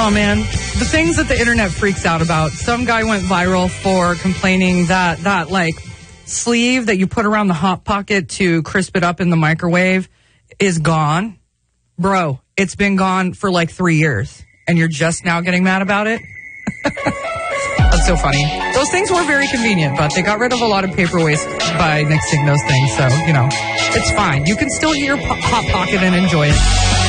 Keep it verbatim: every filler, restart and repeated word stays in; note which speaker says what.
Speaker 1: Oh, man. The things that the internet freaks out about. Some guy went viral for complaining that that, like, sleeve that you put around the Hot Pocket to crisp it up in the microwave is gone. Bro, it's been gone for like three years, and you're just now getting mad about it? That's so funny. Those things were very convenient, but they got rid of a lot of paper waste by nixing those things, so, you know, it's fine. You can still eat your po- Hot Pocket and enjoy it.